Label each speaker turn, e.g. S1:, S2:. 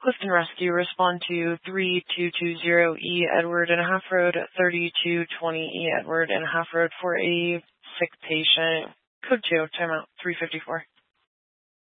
S1: Clifton Rescue, respond to 3220 E Edward and a half road, 3220 E Edward and a half road for a sick patient. Code 2, timeout, 354.